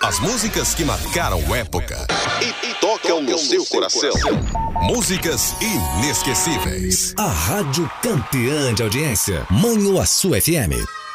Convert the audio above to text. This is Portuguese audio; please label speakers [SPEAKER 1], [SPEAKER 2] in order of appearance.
[SPEAKER 1] As músicas que marcaram época e tocam no seu coração. Músicas inesquecíveis.
[SPEAKER 2] A Rádio Campeã de Audiência, Manhuaçu FM.